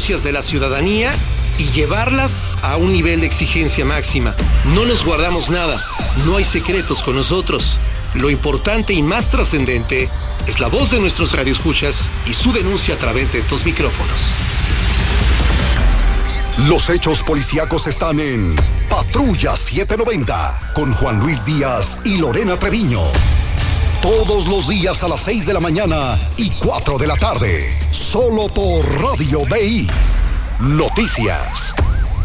de la ciudadanía y llevarlas a un nivel de exigencia máxima. No nos guardamos nada, no hay secretos con nosotros. Lo importante y más trascendente es la voz de nuestros radioescuchas y su denuncia a través de estos micrófonos. Los hechos policíacos están en Patrulla 790 con Juan Luis Díaz y Lorena Treviño. Todos los días a las 6 de la mañana y 4 de la tarde. Solo por Radio BI. Noticias.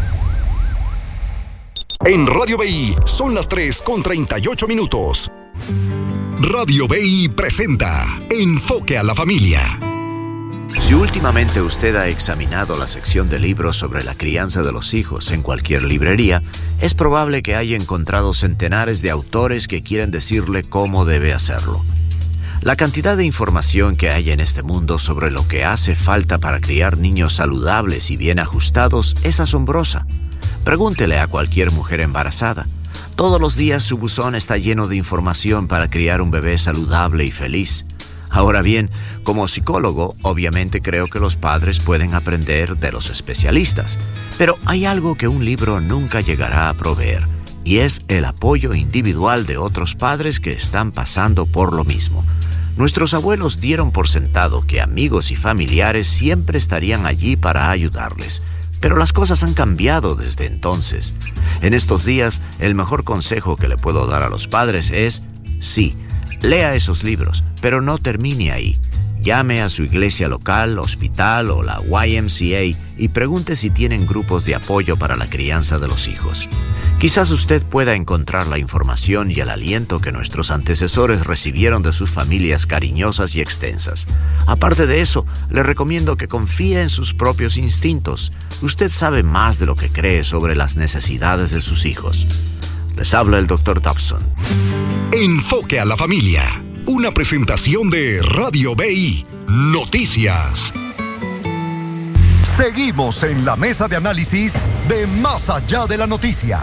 En Radio BI son las 3:38. Radio BI presenta Enfoque a la Familia. Si últimamente usted ha examinado la sección de libros sobre la crianza de los hijos en cualquier librería, es probable que haya encontrado centenares de autores que quieren decirle cómo debe hacerlo. La cantidad de información que hay en este mundo sobre lo que hace falta para criar niños saludables y bien ajustados es asombrosa. Pregúntele a cualquier mujer embarazada. Todos los días su buzón está lleno de información para criar un bebé saludable y feliz. Ahora bien, como psicólogo, obviamente creo que los padres pueden aprender de los especialistas, pero hay algo que un libro nunca llegará a proveer, y es el apoyo individual de otros padres que están pasando por lo mismo. Nuestros abuelos dieron por sentado que amigos y familiares siempre estarían allí para ayudarles, pero las cosas han cambiado desde entonces. En estos días, el mejor consejo que le puedo dar a los padres es, sí, lea esos libros, pero no termine ahí. Llame a su iglesia local, hospital o la YMCA y pregunte si tienen grupos de apoyo para la crianza de los hijos. Quizás usted pueda encontrar la información y el aliento que nuestros antecesores recibieron de sus familias cariñosas y extensas. Aparte de eso, le recomiendo que confíe en sus propios instintos. Usted sabe más de lo que cree sobre las necesidades de sus hijos. Les habla el Dr. Dobson. Enfoque a la Familia. Una presentación de Radio BI. Noticias. Seguimos en la mesa de análisis de Más Allá de la Noticia.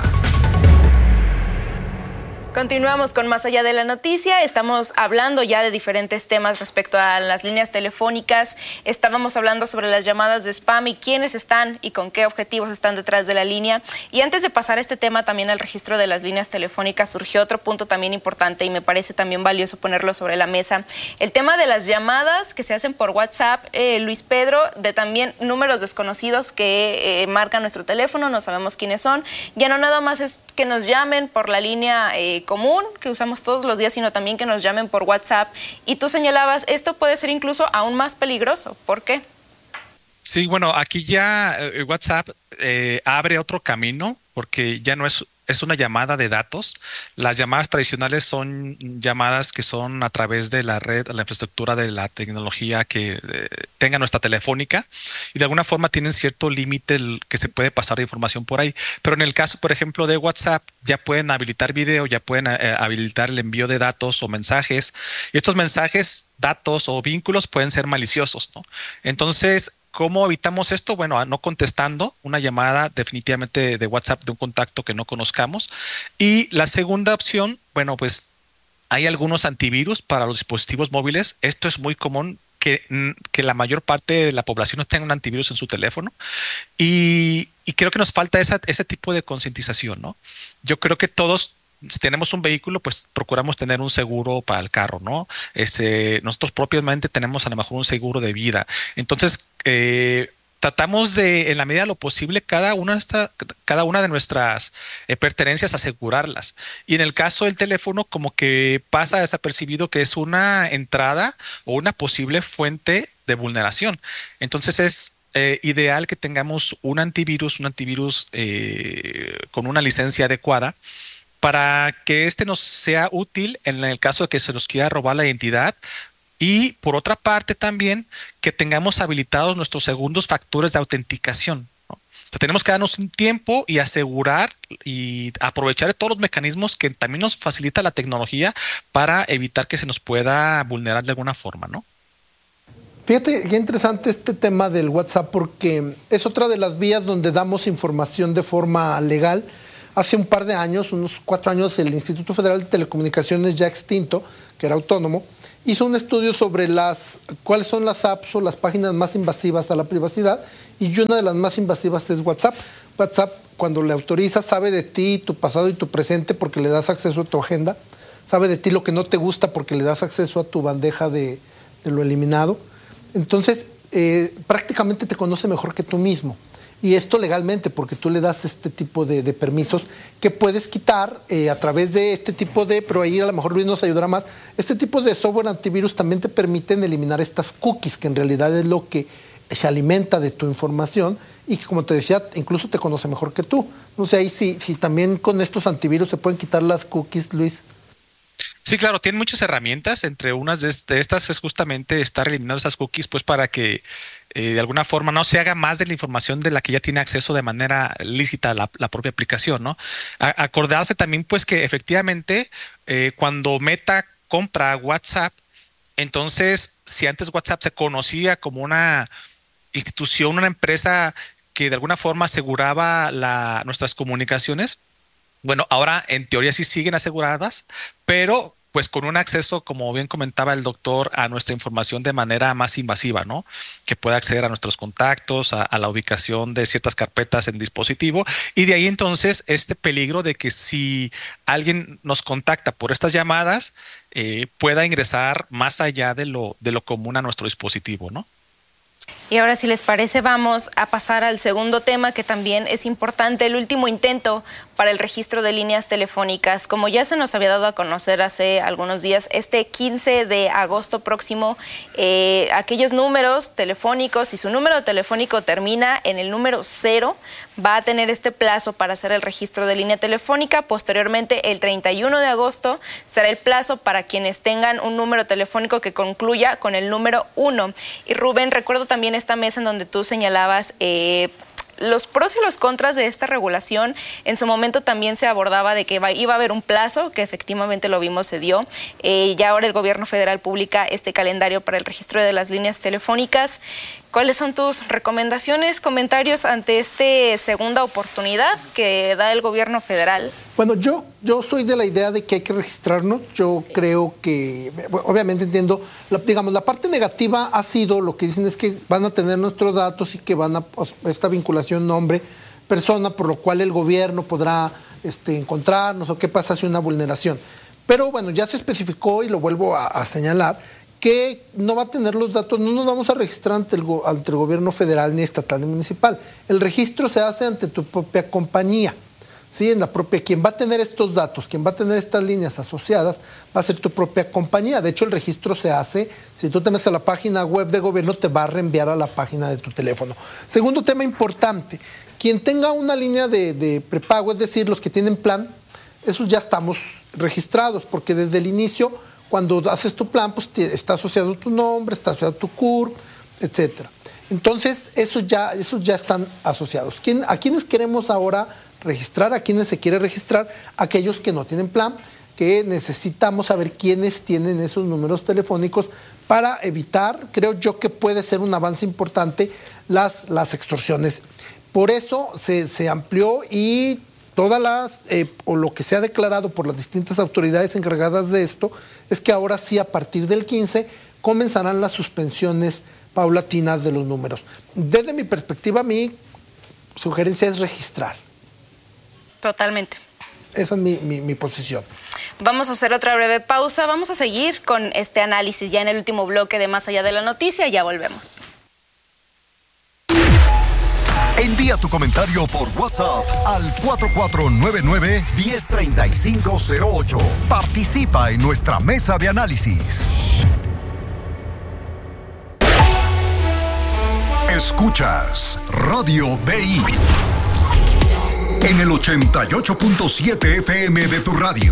Continuamos con Más Allá de la Noticia. Estamos hablando ya de diferentes temas respecto a las líneas telefónicas. Estábamos hablando sobre las llamadas de spam y quiénes están y con qué objetivos están detrás de la línea. Y antes de pasar este tema también al registro de las líneas telefónicas, surgió otro punto también importante y me parece también valioso ponerlo sobre la mesa. El tema de las llamadas que se hacen por WhatsApp, Luis Pedro, de también números desconocidos que marcan nuestro teléfono, no sabemos quiénes son. Ya no nada más es que nos llamen por la línea común que usamos todos los días, sino también que nos llamen por WhatsApp. Y tú señalabas, esto puede ser incluso aún más peligroso. ¿Por qué? Sí, bueno, aquí ya WhatsApp abre otro camino porque ya no es una llamada de datos. Las llamadas tradicionales son llamadas que son a través de la red, la infraestructura de la tecnología que tenga nuestra telefónica y de alguna forma tienen cierto límite que se puede pasar de información por ahí. Pero en el caso, por ejemplo, de WhatsApp, ya pueden habilitar video, ya pueden habilitar el envío de datos o mensajes. Y estos mensajes, datos o vínculos pueden ser maliciosos, ¿no? Entonces, ¿cómo evitamos esto? Bueno, no contestando una llamada definitivamente de WhatsApp de un contacto que no conozcamos. Y la segunda opción, bueno, pues hay algunos antivirus para los dispositivos móviles. Esto es muy común que la mayor parte de la población no tenga un antivirus en su teléfono. Y creo que nos falta ese tipo de concientización, ¿no? Yo creo que todos, si tenemos un vehículo, pues procuramos tener un seguro para el carro, ¿no? Nosotros propiamente tenemos a lo mejor un seguro de vida. Entonces, tratamos de, en la medida de lo posible, cada una de nuestras pertenencias asegurarlas. Y en el caso del teléfono, como que pasa desapercibido que es una entrada o una posible fuente de vulneración. Entonces es ideal que tengamos un antivirus con una licencia adecuada para que nos sea útil en el caso de que se nos quiera robar la identidad. Y por otra parte también que tengamos habilitados nuestros segundos factores de autenticación, ¿no? Entonces, tenemos que darnos un tiempo y asegurar y aprovechar de todos los mecanismos que también nos facilita la tecnología para evitar que se nos pueda vulnerar de alguna forma, ¿no? Fíjate qué interesante este tema del WhatsApp porque es otra de las vías donde damos información de forma legal. Hace un par de años, unos 4 años, el Instituto Federal de Telecomunicaciones, ya extinto, que era autónomo, hizo un estudio sobre cuáles son las apps o las páginas más invasivas a la privacidad, y una de las más invasivas es WhatsApp. WhatsApp, cuando le autorizas, sabe de ti, tu pasado y tu presente, porque le das acceso a tu agenda, sabe de ti lo que no te gusta porque le das acceso a tu bandeja de lo eliminado. Entonces, prácticamente te conoce mejor que tú mismo. Y esto legalmente, porque tú le das este tipo de permisos que puedes quitar a través de este tipo pero ahí a lo mejor Luis nos ayudará más. Este tipo de software antivirus también te permiten eliminar estas cookies, que en realidad es lo que se alimenta de tu información y que, como te decía, incluso te conoce mejor que tú. No sé, ahí si también con estos antivirus se pueden quitar las cookies, Luis. Sí, claro, tienen muchas herramientas. Entre unas de estas es justamente estar eliminando esas cookies, pues para que de alguna forma no se haga más de la información de la que ya tiene acceso de manera lícita la propia aplicación, ¿no? Acordarse también, pues, que efectivamente cuando Meta compra WhatsApp, entonces, si antes WhatsApp se conocía como una institución, una empresa que de alguna forma aseguraba nuestras comunicaciones, bueno, ahora en teoría sí siguen aseguradas, pero pues con un acceso, como bien comentaba el doctor, a nuestra información de manera más invasiva, ¿no? Que pueda acceder a nuestros contactos, a la ubicación de ciertas carpetas en dispositivo, y de ahí entonces este peligro de que si alguien nos contacta por estas llamadas, pueda ingresar más allá de lo común a nuestro dispositivo, ¿no? Y ahora, si les parece, vamos a pasar al segundo tema, que también es importante, el último intento para el registro de líneas telefónicas. Como ya se nos había dado a conocer hace algunos días, este 15 de agosto próximo, aquellos números telefónicos, si su número telefónico termina en el número 0, va a tener este plazo para hacer el registro de línea telefónica. Posteriormente, el 31 de agosto, será el plazo para quienes tengan un número telefónico que concluya con el número 1. Y Rubén, recuerdo también esta mesa en donde tú señalabas los pros y los contras de esta regulación. En su momento también se abordaba de que iba a haber un plazo, que efectivamente lo vimos, se dio. Ya ahora el gobierno federal publica este calendario para el registro de las líneas telefónicas. ¿Cuáles son tus recomendaciones, comentarios ante esta segunda oportunidad que da el gobierno federal? Bueno, yo soy de la idea de que hay que registrarnos. Yo creo que, obviamente entiendo, la parte negativa ha sido, lo que dicen es que van a tener nuestros datos y que van a, esta vinculación nombre-persona, por lo cual el gobierno podrá encontrarnos, o qué pasa si una vulneración. Pero bueno, ya se especificó, y lo vuelvo a señalar, que no va a tener los datos, no nos vamos a registrar ante el gobierno federal, ni estatal, ni municipal. El registro se hace ante tu propia compañía. Sí, en la propia, quien va a tener estos datos, quien va a tener estas líneas asociadas, va a ser tu propia compañía. De hecho, el registro se hace, si tú te metes a la página web de gobierno, te va a reenviar a la página de tu teléfono. Segundo tema importante, quien tenga una línea de prepago, es decir, los que tienen plan, esos ya estamos registrados, porque desde el inicio, cuando haces tu plan, pues está asociado tu nombre, está asociado tu CURP, etcétera. Entonces, esos ya están asociados. ¿A quiénes queremos ahora registrar? ¿A quiénes se quiere registrar? Aquellos que no tienen plan, que necesitamos saber quiénes tienen esos números telefónicos para evitar, creo yo que puede ser un avance importante, las extorsiones. Por eso se amplió, y todas o lo que se ha declarado por las distintas autoridades encargadas de esto, es que ahora sí, a partir del 15, comenzarán las suspensiones paulatinas de los números. Desde mi perspectiva, mi sugerencia es registrar. Totalmente. Esa es mi posición. Vamos a hacer otra breve pausa. Vamos a seguir con este análisis ya en el último bloque de Más Allá de la Noticia. Ya volvemos. Envía tu comentario por WhatsApp al 4499-103508. Participa en nuestra mesa de análisis. Escuchas Radio BI en el 88.7 FM de tu radio.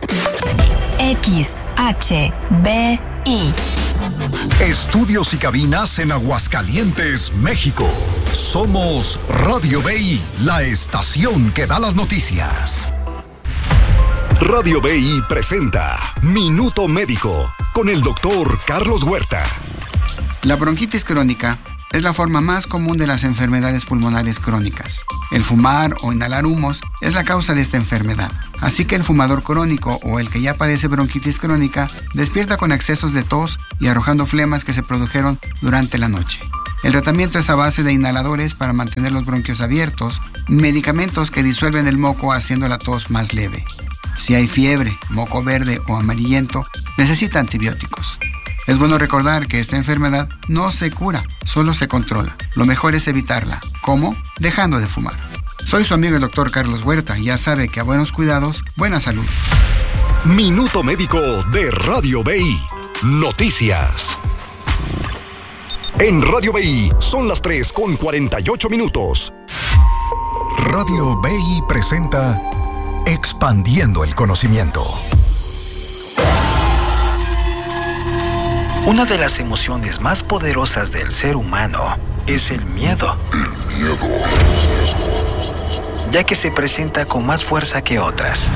XHBI. Estudios y cabinas en Aguascalientes, México. Somos Radio BI, la estación que da las noticias. Radio BI presenta Minuto Médico con el doctor Carlos Huerta. La bronquitis crónica es la forma más común de las enfermedades pulmonares crónicas. El fumar o inhalar humos es la causa de esta enfermedad. Así que el fumador crónico o el que ya padece bronquitis crónica despierta con excesos de tos y arrojando flemas que se produjeron durante la noche. El tratamiento es a base de inhaladores para mantener los bronquios abiertos, medicamentos que disuelven el moco haciendo la tos más leve. Si hay fiebre, moco verde o amarillento, necesita antibióticos. Es bueno recordar que esta enfermedad no se cura, solo se controla. Lo mejor es evitarla. ¿Cómo? Dejando de fumar. Soy su amigo el Dr. Carlos Huerta y ya sabe que a buenos cuidados, buena salud. Minuto Médico de Radio BI. Noticias. En Radio BI son las 3:48. Radio BI presenta Expandiendo el Conocimiento. Una de las emociones más poderosas del ser humano es el miedo. Ya que se presenta con más fuerza que otras.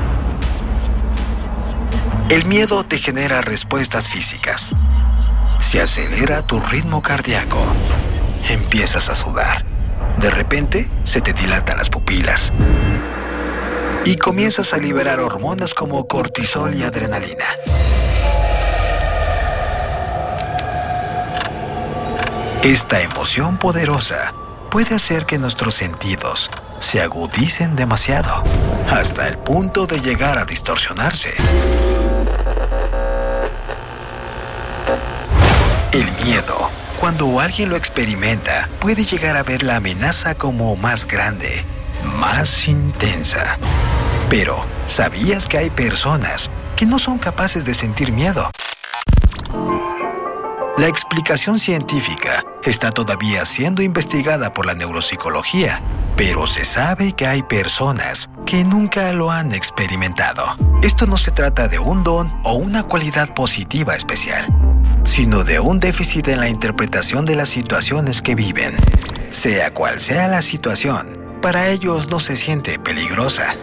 El miedo te genera respuestas físicas. Se acelera tu ritmo cardíaco. Empiezas a sudar. De repente, se te dilatan las pupilas. Y comienzas a liberar hormonas como cortisol y adrenalina. Esta emoción poderosa puede hacer que nuestros sentidos se agudicen demasiado, hasta el punto de llegar a distorsionarse. El miedo, cuando alguien lo experimenta, puede llegar a ver la amenaza como más grande, más intensa. Pero, ¿sabías que hay personas que no son capaces de sentir miedo? La explicación científica está todavía siendo investigada por la neuropsicología, pero se sabe que hay personas que nunca lo han experimentado. Esto no se trata de un don o una cualidad positiva especial, sino de un déficit en la interpretación de las situaciones que viven. Sea cual sea la situación, para ellos no se siente peligrosa.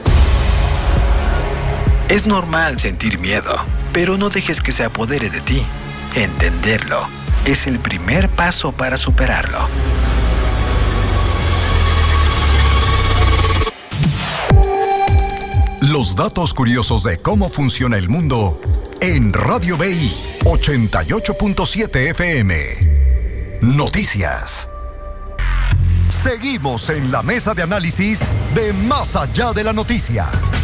Es normal sentir miedo, pero no dejes que se apodere de ti. Entenderlo es el primer paso para superarlo. Los datos curiosos de cómo funciona el mundo en Radio BI 88.7 FM. Noticias. Seguimos en la mesa de análisis de Más Allá de la Noticia.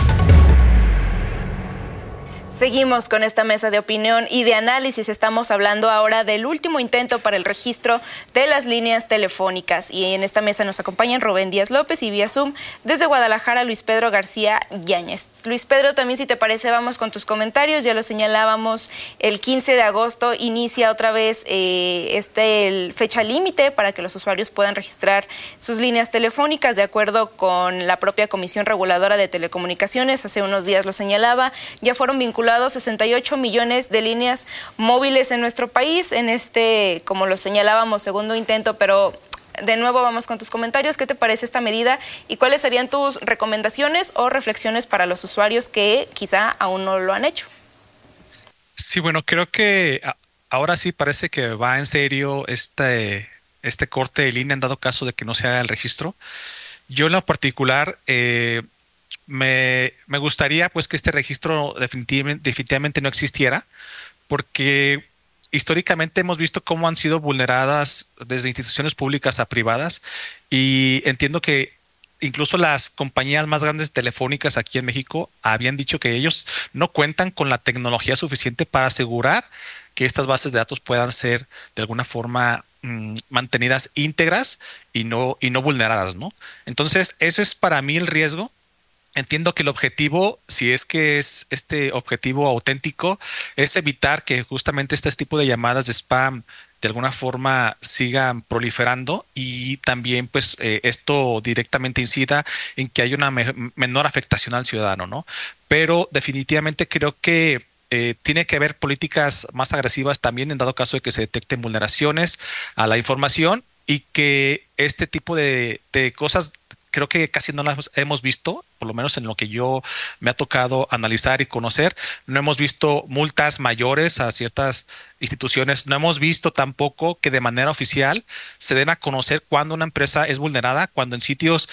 Seguimos con esta mesa de opinión y de análisis. Estamos hablando ahora del último intento para el registro de las líneas telefónicas. Y en esta mesa nos acompañan Rubén Díaz López y vía Zoom desde Guadalajara, Luis Pedro García Yáñez. Luis Pedro, también si te parece, vamos con tus comentarios. Ya lo señalábamos, el 15 de agosto inicia otra vez fecha límite para que los usuarios puedan registrar sus líneas telefónicas. De acuerdo con la propia Comisión Reguladora de Telecomunicaciones, hace unos días lo señalaba, ya fueron vinculados 68 millones de líneas móviles en nuestro país en como lo señalábamos, segundo intento. Pero de nuevo vamos con tus comentarios. ¿Qué te parece esta medida y cuáles serían tus recomendaciones o reflexiones para los usuarios que quizá aún no lo han hecho? Sí, bueno, creo que ahora sí parece que va en serio este corte de línea en dado caso de que no se haga el registro. Yo en lo particular me gustaría pues que este registro definitivamente no existiera, porque históricamente hemos visto cómo han sido vulneradas desde instituciones públicas a privadas, y entiendo que incluso las compañías más grandes telefónicas aquí en México habían dicho que ellos no cuentan con la tecnología suficiente para asegurar que estas bases de datos puedan ser de alguna forma mantenidas íntegras y no vulneradas, ¿no? Entonces, eso es para mí el riesgo. Entiendo que el objetivo, si es que es este objetivo auténtico, es evitar que justamente este tipo de llamadas de spam de alguna forma sigan proliferando, y también pues esto directamente incida en que haya una menor afectación al ciudadano, ¿no? Pero definitivamente creo que tiene que haber políticas más agresivas también en dado caso de que se detecten vulneraciones a la información, y que este tipo de cosas creo que casi no las hemos visto, por lo menos en lo que yo me ha tocado analizar y conocer. No hemos visto multas mayores a ciertas instituciones. No hemos visto tampoco que de manera oficial se den a conocer cuando una empresa es vulnerada, cuando en sitios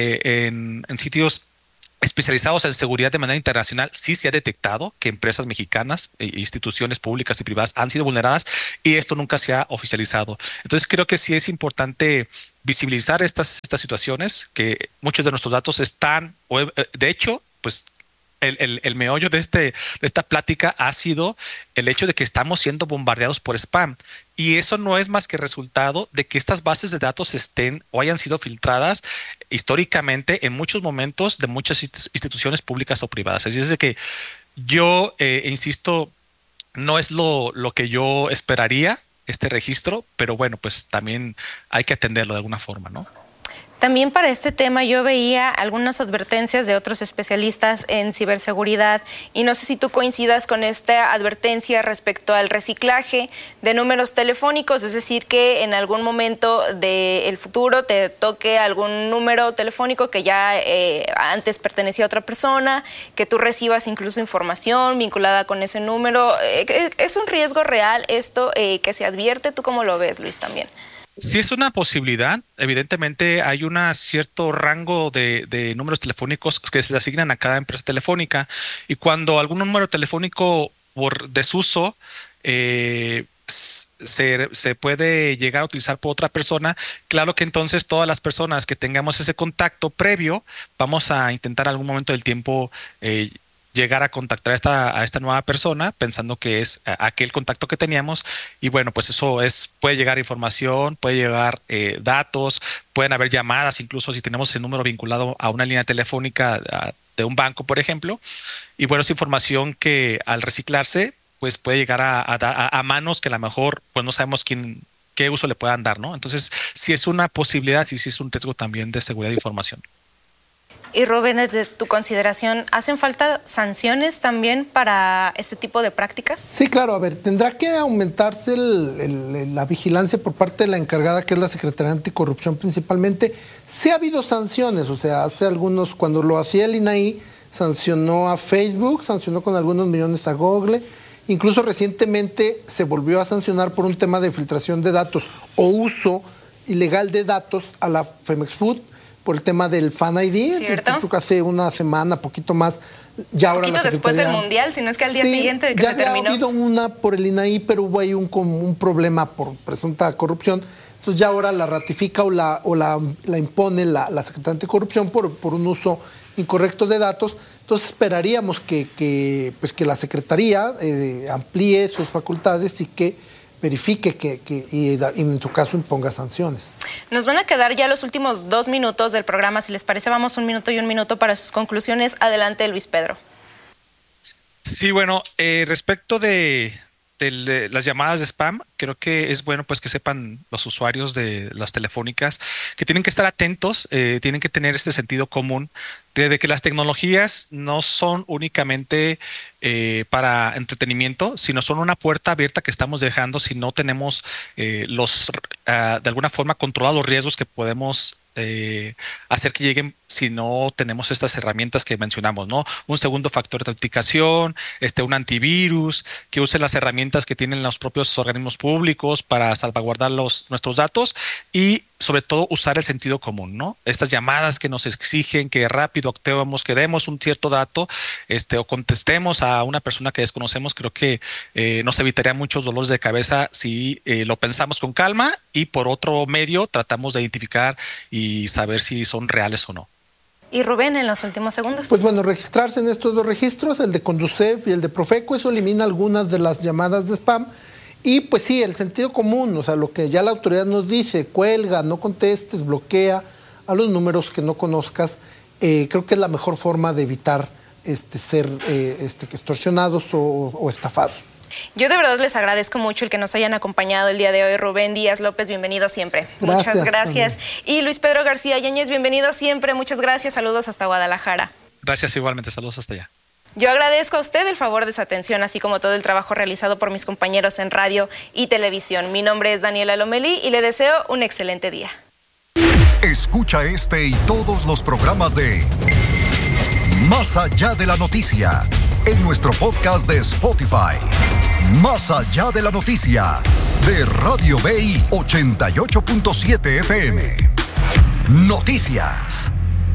especializados en seguridad de manera internacional sí se ha detectado que empresas mexicanas e instituciones públicas y privadas han sido vulneradas, y esto nunca se ha oficializado. Entonces creo que sí es importante visibilizar estas situaciones, que muchos de nuestros datos están, de hecho, pues el meollo de esta plática ha sido el hecho de que estamos siendo bombardeados por spam, y eso no es más que resultado de que estas bases de datos estén o hayan sido filtradas históricamente en muchos momentos de muchas instituciones públicas o privadas. Así es de que yo insisto, no es lo que yo esperaría este registro, pero bueno, pues también hay que atenderlo de alguna forma, ¿no? También para este tema yo veía algunas advertencias de otros especialistas en ciberseguridad, y no sé si tú coincidas con esta advertencia respecto al reciclaje de números telefónicos, es decir, que en algún momento del futuro te toque algún número telefónico que ya antes pertenecía a otra persona, que tú recibas incluso información vinculada con ese número. ¿Es un riesgo real esto que se advierte? ¿Tú cómo lo ves, Luis, también? Sí, es una posibilidad. Evidentemente hay un cierto rango de números telefónicos que se le asignan a cada empresa telefónica, y cuando algún número telefónico por desuso se puede llegar a utilizar por otra persona, claro que entonces todas las personas que tengamos ese contacto previo vamos a intentar en algún momento del tiempo llegar a contactar a esta nueva persona pensando que es aquel contacto que teníamos, y bueno, pues eso puede llegar información, puede llegar datos, pueden haber llamadas, incluso si tenemos el número vinculado a una línea telefónica de un banco, por ejemplo, y bueno, es información que al reciclarse pues puede llegar a manos que a lo mejor pues no sabemos qué uso le puedan dar, ¿no? Entonces sí es una posibilidad, sí es un riesgo también de seguridad de información. Y Rubén, desde tu consideración, ¿hacen falta sanciones también para este tipo de prácticas? Sí, claro. A ver, tendrá que aumentarse la vigilancia por parte de la encargada, que es la Secretaría Anticorrupción principalmente. Sí ha habido sanciones, o sea, hace algunos, cuando lo hacía el INAI, sancionó a Facebook, sancionó con algunos millones a Google. Incluso recientemente se volvió a sancionar por un tema de filtración de datos o uso ilegal de datos a la Femex Food, por el tema del Fan ID. ¿Cierto? Creo que hace una semana, poquito más. Ya ahora poquito después del Mundial, si no es que al día siguiente de que se terminó. Ya había habido una por el INAI, pero hubo ahí un problema por presunta corrupción. Entonces ya ahora la ratifica o la impone la Secretaría Anticorrupción por un uso incorrecto de datos. Entonces esperaríamos que la Secretaría amplíe sus facultades y que verifique y en su caso imponga sanciones. Nos van a quedar ya los últimos 2 minutos del programa. Si les parece, vamos 1 minuto y 1 minuto para sus conclusiones. Adelante, Luis Pedro. Sí, bueno, respecto de las llamadas de spam, creo que es bueno pues que sepan los usuarios de las telefónicas que tienen que estar atentos, tienen que tener este sentido común de que las tecnologías no son únicamente para entretenimiento, sino son una puerta abierta que estamos dejando si no tenemos de alguna forma controlados los riesgos que podemos hacer que lleguen si no tenemos estas herramientas que mencionamos, ¿no? Un segundo factor de autenticación, un antivirus, que use las herramientas que tienen los propios organismos públicos para salvaguardar nuestros datos, y sobre todo usar el sentido común, ¿no? Estas llamadas que nos exigen que rápido actuemos, que demos un cierto dato, o contestemos a una persona que desconocemos, creo que nos evitaría muchos dolores de cabeza si lo pensamos con calma y por otro medio tratamos de identificar y saber si son reales o no. Y Rubén, en los últimos segundos. Pues bueno, registrarse en estos 2 registros, el de Conducef y el de Profeco, eso elimina algunas de las llamadas de spam. Y pues sí, el sentido común, o sea, lo que ya la autoridad nos dice, cuelga, no contestes, bloquea a los números que no conozcas, creo que es la mejor forma de evitar ser extorsionados o estafados. Yo de verdad les agradezco mucho el que nos hayan acompañado el día de hoy. Rubén Díaz López, bienvenido siempre. Muchas gracias. También. Y Luis Pedro García Yáñez, bienvenido siempre. Muchas gracias. Saludos hasta Guadalajara. Gracias igualmente. Saludos hasta allá. Yo agradezco a usted el favor de su atención, así como todo el trabajo realizado por mis compañeros en radio y televisión. Mi nombre es Daniela Lomelí y le deseo un excelente día. Escucha este y todos los programas de Más allá de la noticia en nuestro podcast de Spotify. Más allá de la noticia de Radio BI 88.7 FM. Noticias.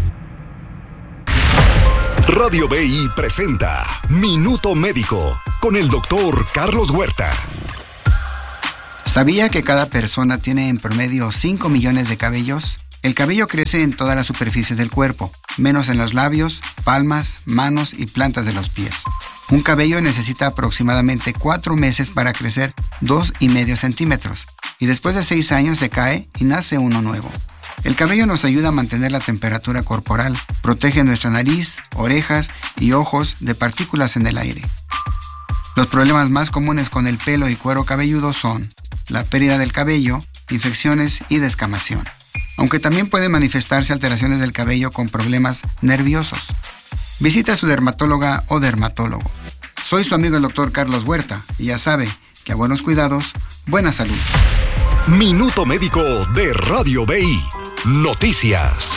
Radio BI presenta Minuto Médico con el doctor Carlos Huerta. ¿Sabía que cada persona tiene en promedio 5 millones de cabellos? El cabello crece en toda la superficie del cuerpo, menos en los labios, palmas, manos y plantas de los pies. Un cabello necesita aproximadamente 4 meses para crecer 2,5 centímetros, y después de 6 años se cae y nace uno nuevo. El cabello nos ayuda a mantener la temperatura corporal, protege nuestra nariz, orejas y ojos de partículas en el aire. Los problemas más comunes con el pelo y cuero cabelludo son la pérdida del cabello, infecciones y descamación. Aunque también pueden manifestarse alteraciones del cabello con problemas nerviosos. Visita a su dermatóloga o dermatólogo. Soy su amigo el doctor Carlos Huerta y ya sabe que a buenos cuidados, buena salud. Minuto Médico de Radio BI. Noticias.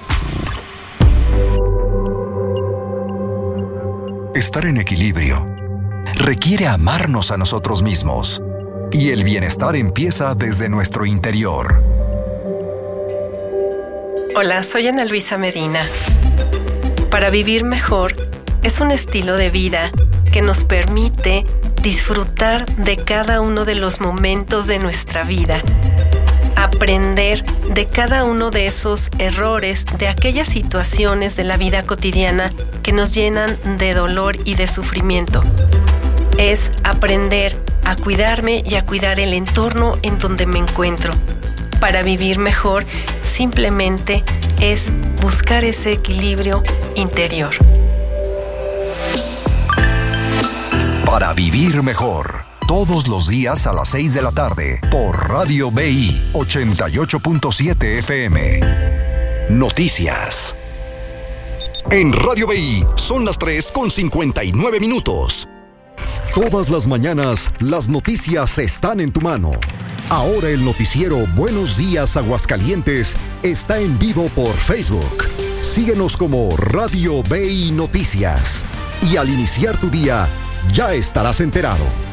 Estar en equilibrio requiere amarnos a nosotros mismos. Y el bienestar empieza desde nuestro interior. Hola, soy Ana Luisa Medina. Para vivir mejor es un estilo de vida que nos permite disfrutar de cada uno de los momentos de nuestra vida, aprender de cada uno de esos errores, de aquellas situaciones de la vida cotidiana que nos llenan de dolor y de sufrimiento. Es aprender a cuidarme y a cuidar el entorno en donde me encuentro. Para vivir mejor, simplemente es buscar ese equilibrio interior. Para vivir mejor, todos los días a las 6 de la tarde, por Radio BI 88.7 FM. Noticias. En Radio BI son las 3:59. Todas las mañanas, las noticias están en tu mano. Ahora el noticiero Buenos Días Aguascalientes está en vivo por Facebook. Síguenos como Radio BI Noticias. Y al iniciar tu día, ya estarás enterado.